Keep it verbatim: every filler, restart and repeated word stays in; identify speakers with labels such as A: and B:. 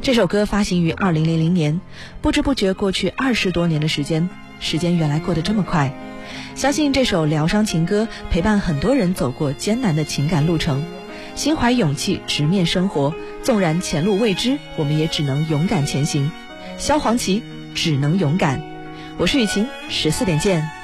A: 这首歌发行于二零零零年，不知不觉过去二十多年的时间，时间原来过得这么快。相信这首疗伤情歌陪伴很多人走过艰难的情感路程，心怀勇气直面生活，纵然前路未知，我们也只能勇敢前行。萧煌奇，只能勇敢。我是雨晴，十四点见。